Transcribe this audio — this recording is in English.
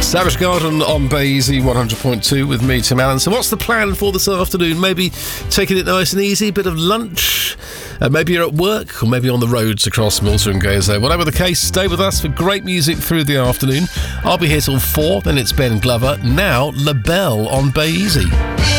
Savage Garden on Bay Easy 100.2 with me, Tim Allen. So what's the plan for this afternoon? Maybe taking it nice and easy, bit of lunch. Maybe you're at work or maybe on the roads across Milton and Gaynesville. Whatever the case, stay with us for great music through the afternoon. I'll be here till 4, then it's Ben Glover. Now, LaBelle on Bay Easy.